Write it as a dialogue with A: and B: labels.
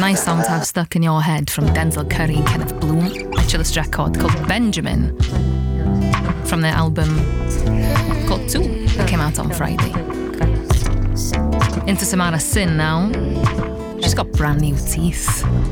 A: nice song to have stuck in your head from Denzel Curry and Kenneth Bloom. Actualist record called Benjamin from their album called 2 that came out on Friday. Into Samara Sin now. She's got brand new teeth.